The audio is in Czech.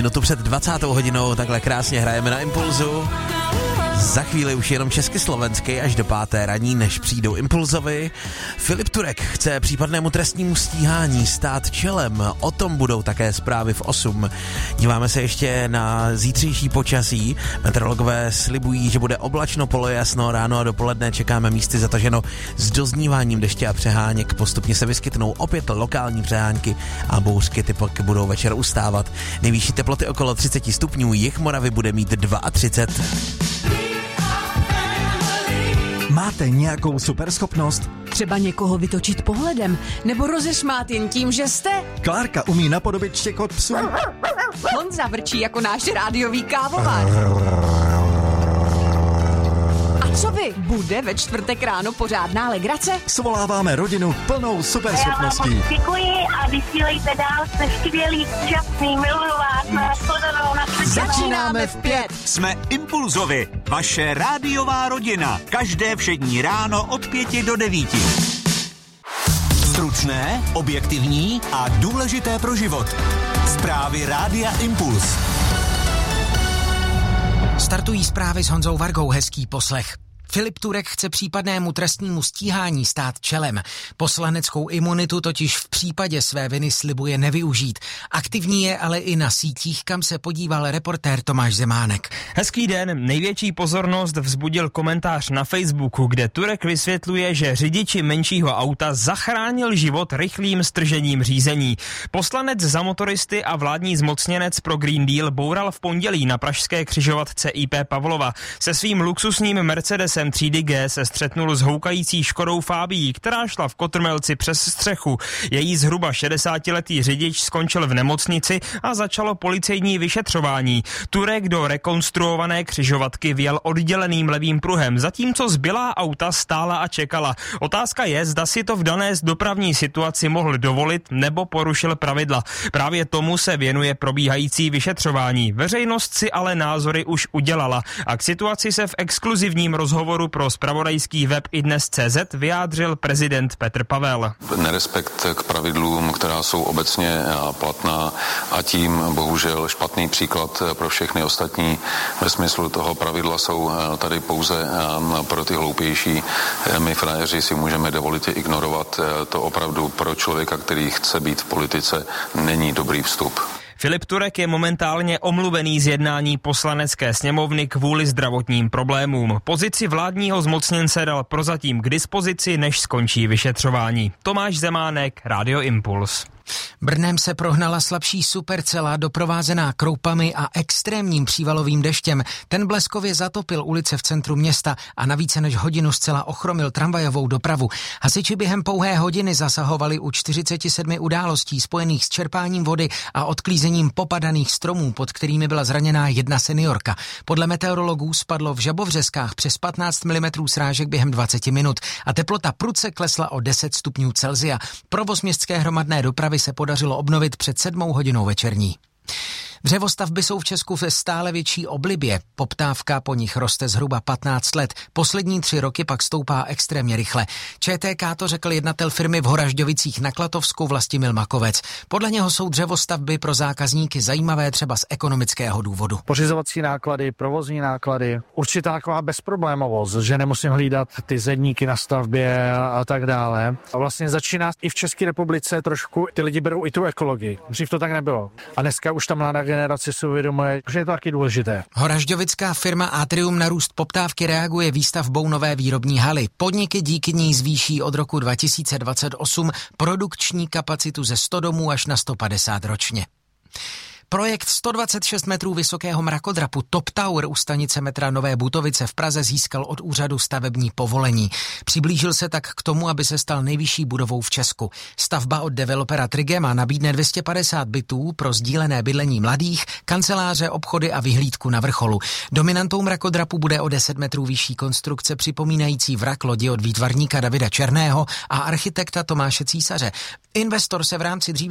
minutu před 20. hodinou, takhle krásně hrajeme na Impulzu. Za chvíli už jenom česky-slovensky až do 5. ranní, než přijdou Impulzovi. Filip Turek chce případnému trestnímu stíhání stát čelem. O tom budou také zprávy v 8. Díváme se ještě na zítřejší počasí. Meteorologové slibují, že bude oblačno, polojasno, ráno a dopoledne čekáme místy zataženo s dozníváním deště a přeháněk. Postupně se vyskytnou opět lokální přehánky a bouřky, ty pak budou večer ustávat. Nejvyšší teploty okolo 30 stupňů, jih Moravy bude mít 32. Máte nějakou superschopnost? Třeba někoho vytočit pohledem, nebo rozesmát jen tím, že jste. Klárka umí napodobit štěkot psu. Honza vrčí jako náš rádiový kávovár. A co vy? Bude ve čtvrtek ráno pořádná legrace? Svoláváme rodinu plnou superschopností. Já vám děkuji a vysílejte dál, jste skvělý, úžasný, miluju vás, nashledanou, nashledanou. Začínáme v 5. Jsme Impulzovi, vaše rádiová rodina. Každé všední ráno od 5 do 9. Stručné, objektivní a důležité pro život. Zprávy Rádia Impuls. Startují zprávy s Honzou Vargou, hezký poslech. Filip Turek chce případnému trestnímu stíhání stát čelem. Poslaneckou imunitu totiž v případě své viny slibuje nevyužít. Aktivní je ale i na sítích, kam se podíval reportér Tomáš Zemánek. Hezký den. Největší pozornost vzbudil komentář na Facebooku, kde Turek vysvětluje, že řidiči menšího auta zachránil život rychlým stržením řízení. Poslanec za motoristy a vládní zmocněnec pro Green Deal boural v pondělí na pražské křižovatce IP Pavlova. Se svým luxusním Mercedesem třídy G se střetnul s houkající Škodou Fabií, která šla v Kotrmelci přes střechu. Její zhruba 60letý řidič skončil v nemocnici a začalo policejní vyšetřování. Turek do rekonstruované křižovatky vjel odděleným levým pruhem, zatímco zbylá auta stála a čekala. Otázka je, zda si to v dané dopravní situaci mohl dovolit nebo porušil pravidla. Právě tomu se věnuje probíhající vyšetřování. Veřejnost si ale názory už udělala a k situaci se v exkluzivním rozhovoru pro zpravodajský web iDnes.cz vyjádřil prezident Petr Pavel. Nerespekt k pravidlům, která jsou obecně platná, a tím bohužel špatný příklad pro všechny ostatní. Ve smyslu toho pravidla jsou tady pouze pro ty hloupější. My frajeři si můžeme dovolit je ignorovat. To opravdu pro člověka, který chce být v politice, není dobrý vstup. Filip Turek je momentálně omluvený z jednání poslanecké sněmovny kvůli zdravotním problémům. Pozici vládního zmocněnce dal prozatím k dispozici, než skončí vyšetřování. Tomáš Zemánek, Radio Impuls. Brnem se prohnala slabší supercela doprovázená kroupami a extrémním přívalovým deštěm. Ten bleskově zatopil ulice v centru města a na více než hodinu zcela ochromil tramvajovou dopravu. Hasiči během pouhé hodiny zasahovali u 47 událostí spojených s čerpáním vody a odklízením popadaných stromů, pod kterými byla zraněná jedna seniorka. Podle meteorologů spadlo v Žabovřeskách přes 15 mm srážek během 20 minut a teplota prudce klesla o 10 stupňů Celsia. Provoz městské hromadné dopravy se podařilo obnovit před 7 hodinou večerní. Dřevostavby jsou v Česku ve stále větší oblibě. Poptávka po nich roste zhruba 15 let. Poslední 3 roky pak stoupá extrémně rychle. ČTK to řekl jednatel firmy v Horažďovicích na Klatovsku Vlastimil Makovec. Podle něho jsou dřevostavby pro zákazníky zajímavé třeba z ekonomického důvodu. Pořizovací náklady, provozní náklady, určitá taková bezproblémovost, že nemusím hlídat ty zedníky na stavbě a tak dále. A vlastně začíná i v České republice trošku, ty lidi berou i tu ekologii. Dřív to tak nebylo. A dneska už tam mladá generace si uvědomuje, že je to taky důležité. Horažďovická firma Atrium na růst poptávky reaguje výstavbou nové výrobní haly. Podniky díky ní zvýší od roku 2028 produkční kapacitu ze 100 domů až na 150 ročně. Projekt 126 metrů vysokého mrakodrapu Top Tower u stanice metra Nové Butovice v Praze získal od úřadu stavební povolení. Přiblížil se tak k tomu, aby se stal nejvyšší budovou v Česku. Stavba od developera Trigema nabídne 250 bytů pro sdílené bydlení mladých, kanceláře, obchody a vyhlídku na vrcholu. Dominantou mrakodrapu bude o 10 metrů vyšší konstrukce připomínající vrak lodi od výtvarníka Davida Černého a architekta Tomáše Císaře. Investor se v rámci